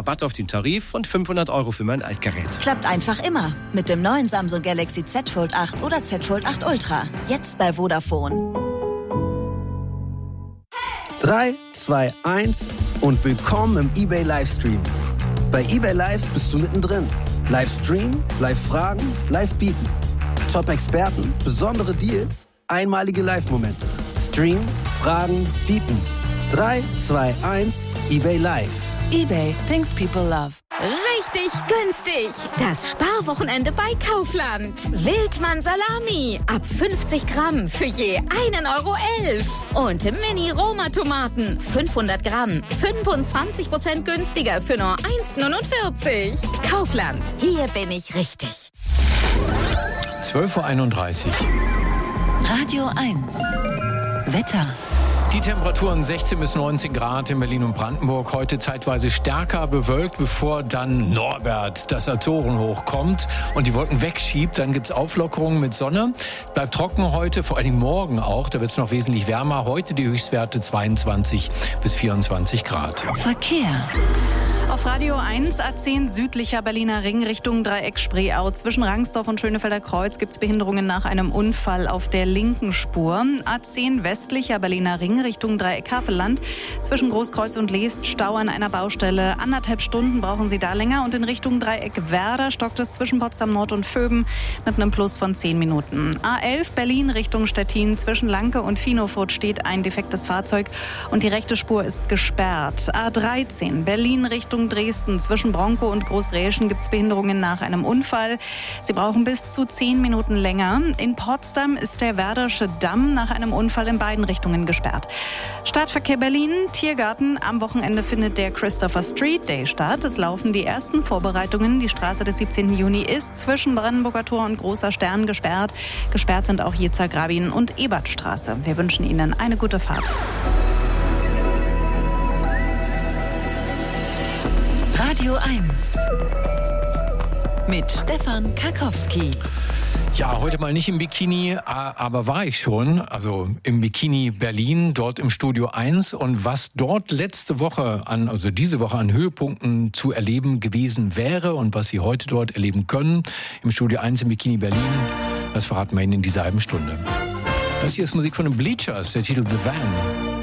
Rabatt auf den Tarif und 500 € für mein Altgerät. Klappt einfach immer. Mit dem neuen Samsung Galaxy Z Fold 8 oder Z Fold 8 Ultra. Jetzt bei Vodafone. 3, 2, 1 und willkommen im eBay Livestream. Bei eBay Live bist du mittendrin. Livestream, Live-Fragen, Live-Bieten. Top-Experten, besondere Deals, einmalige Live-Momente. Stream, Fragen, Bieten. 3, 2, 1, eBay Live. eBay, things people love. Richtig günstig. Das Sparwochenende bei Kaufland. Wildmann Salami. Ab 50 Gramm für je 1,11 €. Und Mini-Roma-Tomaten. 500 Gramm. 25% günstiger für nur 1,49 €. Kaufland. Hier bin ich richtig. 12:31 Uhr. Radio 1. Wetter. Die Temperaturen 16 bis 19 Grad in Berlin und Brandenburg. Heute zeitweise stärker bewölkt, bevor dann Norbert, das Azorenhoch, kommt und die Wolken wegschiebt. Dann gibt's Auflockerungen mit Sonne. Bleibt trocken heute, vor allem morgen auch. Da wird's noch wesentlich wärmer. Heute die Höchstwerte 22 bis 24 Grad. Verkehr. Auf Radio 1 A10 südlicher Berliner Ring Richtung Dreieck Spreeau. Zwischen Rangsdorf und Schönefelder Kreuz gibt es Behinderungen nach einem Unfall auf der linken Spur. A10 westlicher Berliner Ring Richtung Dreieck Havelland. Zwischen Großkreuz und Leest Stau an einer Baustelle. 1,5 Stunden brauchen Sie da länger. Und in Richtung Dreieck Werder stockt es zwischen Potsdam Nord und Vöben mit einem Plus von 10 Minuten. A11 Berlin Richtung Stettin. Zwischen Lanke und Finofurt steht ein defektes Fahrzeug und die rechte Spur ist gesperrt. A13 Berlin Richtung Dresden. Zwischen Bronco und Großräschen gibt es Behinderungen nach einem Unfall. Sie brauchen bis zu 10 Minuten länger. In Potsdam ist der Werdersche Damm nach einem Unfall in beiden Richtungen gesperrt. Stadtverkehr Berlin, Tiergarten. Am Wochenende findet der Christopher Street Day statt. Es laufen die ersten Vorbereitungen. Die Straße des 17. Juni ist zwischen Brandenburger Tor und Großer Stern gesperrt. Gesperrt sind auch Jezer Grabin und Ebertstraße. Wir wünschen Ihnen eine gute Fahrt. Radio 1 mit Stefan Karkowski. Ja, heute mal nicht im Bikini, aber war ich schon, also im Bikini Berlin, dort im Studio 1. Und was dort diese Woche an Höhepunkten zu erleben gewesen wäre und was Sie heute dort erleben können, im Studio 1 im Bikini Berlin, das verraten wir Ihnen in dieser halben Stunde. Das hier ist Musik von den Bleachers, der Titel The Van.